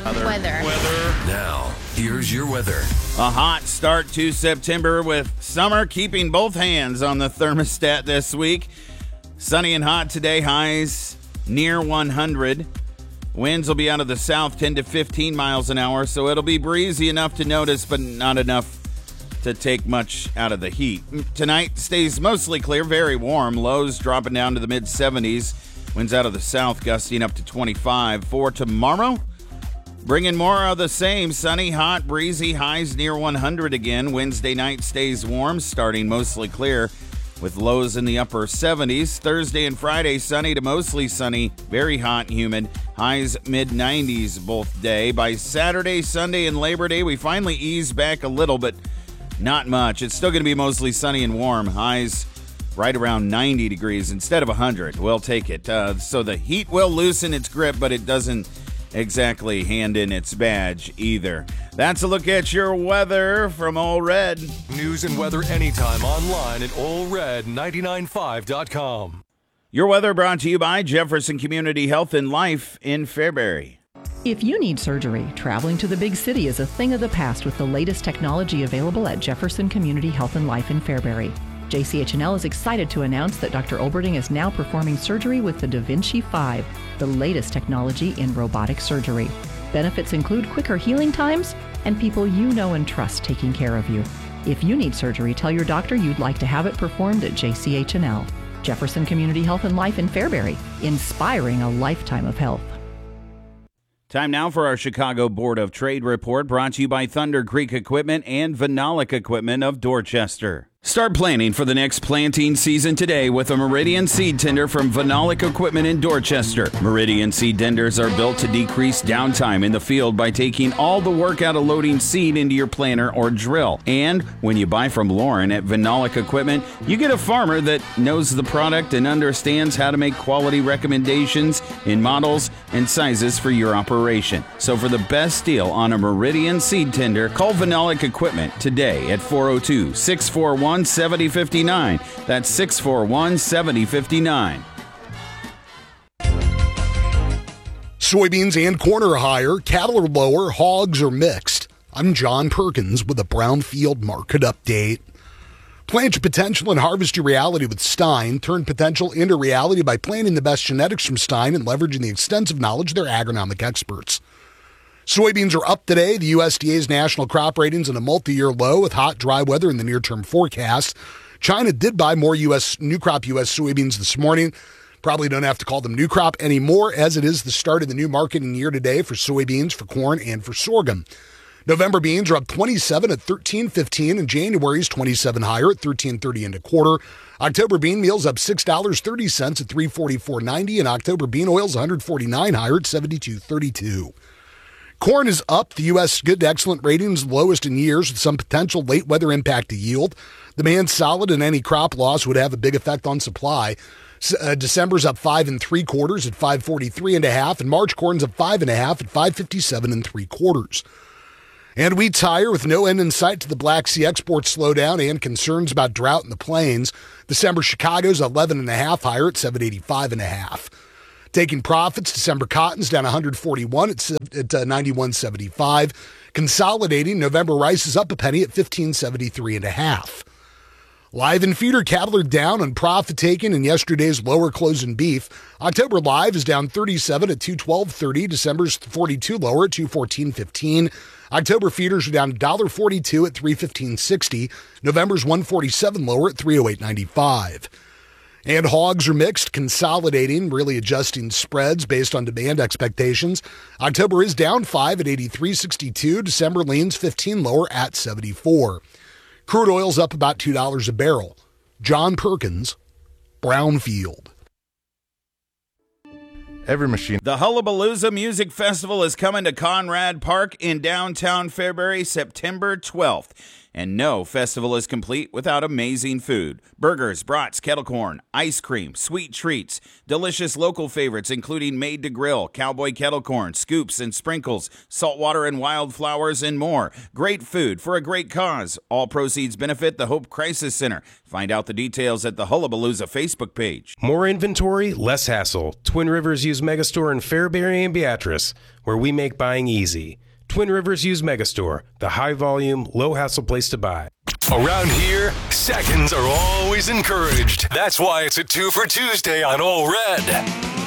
Weather. Now, here's your weather. A hot start to September with summer keeping both hands on the thermostat this week. Sunny and hot today, highs near 100. Winds will be out of the south 10 to 15 miles an hour, so it'll be breezy enough to notice, but not enough to take much out of the heat. Tonight stays mostly clear, very warm. Lows dropping down to the mid-70s. Winds out of the south gusting up to 25. For tomorrow, bringing more of the same. Sunny, hot, breezy, highs near 100 again. Wednesday night stays warm, starting mostly clear with lows in the upper 70s. Thursday and Friday, sunny to mostly sunny, very hot and humid. Highs mid-90s both day. By Saturday, Sunday, and Labor Day, we finally ease back a little, but not much. It's still going to be mostly sunny and warm. Highs right around 90 degrees instead of 100. We'll take it. So the heat will loosen its grip, but it doesn't exactly hand in its badge either. That's a look at your weather from Ole Red. News and weather anytime online at olered995.com. Your weather brought to you by Jefferson Community Health and Life in Fairbury. If you need surgery, traveling to the big city is a thing of the past with the latest technology available at Jefferson Community Health and Life in Fairbury. JCH&L is excited to announce that Dr. Olberding is now performing surgery with the Da Vinci 5, the latest technology in robotic surgery. Benefits include quicker healing times and people you know and trust taking care of you. If you need surgery, tell your doctor you'd like to have it performed at JCH&L. Jefferson Community Health and Life in Fairbury, inspiring a lifetime of health. Time now for our Chicago Board of Trade report, brought to you by Thunder Creek Equipment and Vinolic Equipment of Dorchester. Start planning for the next planting season today with a Meridian seed tender from Vinolic Equipment in Dorchester. Meridian seed tenders are built to decrease downtime in the field by taking all the work out of loading seed into your planter or drill. And when you buy from Lauren at Vinolic Equipment, you get a farmer that knows the product and understands how to make quality recommendations in models and sizes for your operation. So for the best deal on a Meridian seed tender, call Vinolic Equipment today at 402-641-7059. That's 641-7059. Soybeans and corn are higher, cattle are lower, hogs are mixed. I'm John Perkins with a Brownfield market update. Plant your potential and harvest your reality with Stein. Turn potential into reality by planting the best genetics from Stein and leveraging the extensive knowledge of their agronomic experts. Soybeans are up today. The USDA's national crop ratings in a multi-year low with hot, dry weather in the near-term forecast. China did buy more new crop U.S. soybeans this morning. Probably don't have to call them new crop anymore, as it is the start of the new marketing year today for soybeans, for corn, and for sorghum. November beans are up 27 at $13.15, and January's 27 higher at $13.30 and a quarter. October bean meal's up $6.30 at $344.90, and October bean oil's $149 higher at $72.32. Corn is up. The U.S. good to excellent ratings, lowest in years, with some potential late weather impact to yield. Demand's solid, and any crop loss would have a big effect on supply. December's up 5 3/4 at 543 and a half, and March corn's up 5 1/2 at 557 3/4. And wheat's higher with no end in sight to the Black Sea export slowdown and concerns about drought in the plains. December Chicago's 11 1/2 higher at 785 1/2. Taking profits, December cotton's down 141 at 91.75. Consolidating, November rice is up a penny at 15.73 1/2. Live and feeder cattle are down on profit taken in yesterday's lower closing beef. October live is down 37 at 212.30. December's 42 lower at 214.15. October feeders are down $1.42 at 315.60. November's 147 lower at 308.95. And hogs are mixed, consolidating, really adjusting spreads based on demand expectations. October is down 5 at 83.62. December leans 15 lower at 74. Crude oil's up about $2 a barrel. John Perkins, Brownfield. Every machine. The Hullabalooza Music Festival is coming to Conrad Park in downtown Fairbury September 12th. And no festival is complete without amazing food. Burgers, brats, kettle corn, ice cream, sweet treats, delicious local favorites including Made to Grill, Cowboy Kettle Corn, Scoops and Sprinkles, saltwater and wildflowers, and more. Great food for a great cause. All proceeds benefit the Hope Crisis Center. Find out the details at the Hullabalooza Facebook page. More inventory, less hassle. Twin Rivers Used Megastore in Fairbury and Beatrice, where we make buying easy. Twin Rivers Used Megastore, the high-volume, low-hassle place to buy. Around here, seconds are always encouraged. That's why it's a 2 for Tuesday on All Red.